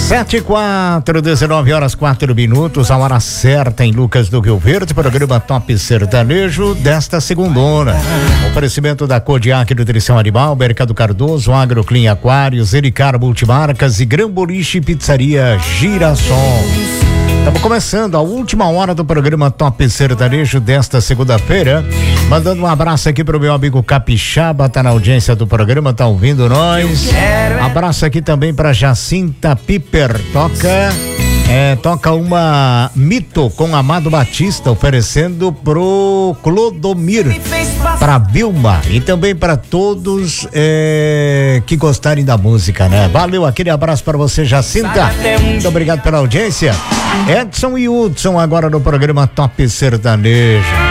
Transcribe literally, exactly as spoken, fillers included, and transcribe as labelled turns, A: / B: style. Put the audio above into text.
A: Sete e quatro, dezenove horas quatro minutos, a hora certa em Lucas do Rio Verde, programa Top Sertanejo desta segundona. Oferecimento da Kodiak Nutrição Animal, Mercado Cardoso, Agroclean Aquários, Ericar Multimarcas e Gran Boliche Pizzaria Girassol. Estamos começando a última hora do programa Top Sertanejo desta segunda-feira. Mandando um abraço aqui pro meu amigo Capixaba, tá na audiência do programa, tá ouvindo nós. Abraço aqui também pra Jacinta Piper, toca é, toca uma Mito com Amado Batista, oferecendo pro Clodomir, pra Vilma e também para todos é, que gostarem da música, né? Valeu, aquele abraço para você, Jacinta. Muito obrigado pela audiência. Edson e Hudson agora no programa Top Sertanejo.